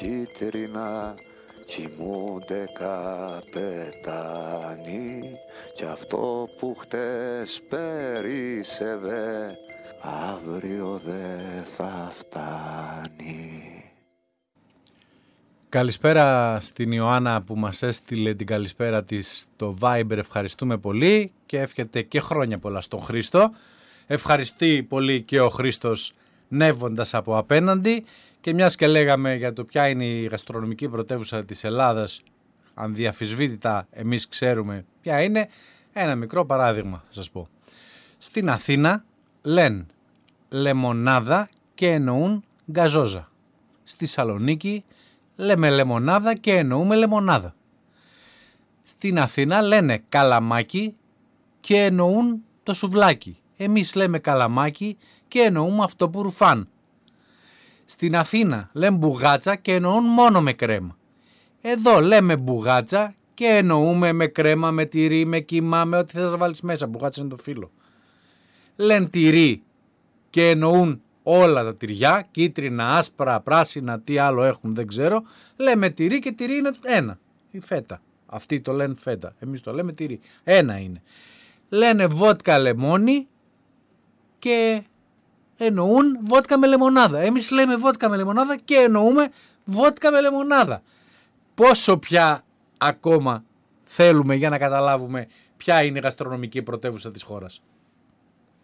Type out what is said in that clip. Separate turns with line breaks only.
κίτρινα κοιμούνται καπετάνοι κι αυτό που χτες περίσσευε αύριο δεν θα φτάνει.
Καλησπέρα στην Ιωάννα που μας έστειλε την καλησπέρα της στο Viber. Ευχαριστούμε πολύ και εύχεται και χρόνια πολλά στον Χρήστο. Ευχαριστεί πολύ και ο Χρήστος νεύοντας από απέναντι. Και μιας και λέγαμε για το ποια είναι η γαστρονομική πρωτεύουσα της Ελλάδας, αν διαφυσβήτητα εμείς ξέρουμε ποια είναι, ένα μικρό παράδειγμα θα σας πω. Στην Αθήνα λένε λεμονάδα και εννοούν γκαζόζα. Στη Σαλονίκη λέμε λεμονάδα και εννοούμε λεμονάδα. Στην Αθήνα λένε καλαμάκι και εννοούν το σουβλάκι. Εμείς λέμε καλαμάκι και εννοούμε αυτό που ρουφάν. Στην Αθήνα λέμε μπουγάτσα και εννοούν μόνο με κρέμα. Εδώ λέμε μπουγάτσα και εννοούμε με κρέμα, με τυρί, με κιμά, με ό,τι θες να βάλεις μέσα. Μπουγάτσα είναι το φύλλο. Λένε τυρί και εννοούν όλα τα τυριά, κίτρινα, άσπρα, πράσινα, τι άλλο έχουν δεν ξέρω. Λέμε τυρί και τυρί είναι ένα, η φέτα. Αυτοί το λένε φέτα, εμείς το λέμε τυρί. Ένα είναι. Λένε βότκα λεμόνι και εννοούν βότκα με λεμονάδα. Εμείς λέμε βότκα με λεμονάδα και εννοούμε βότκα με λεμονάδα. Πόσο πια ακόμα θέλουμε για να καταλάβουμε ποια είναι η γαστρονομική πρωτεύουσα της χώρας?